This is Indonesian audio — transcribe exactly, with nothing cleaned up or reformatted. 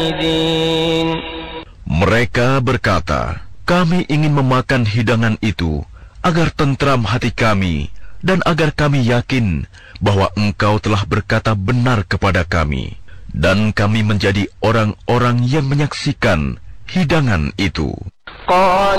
Mereka berkata, kami ingin memakan hidangan itu agar tentram hati kami dan agar kami yakin bahwa engkau telah berkata benar kepada kami, dan kami menjadi orang-orang yang menyaksikan hidangan itu.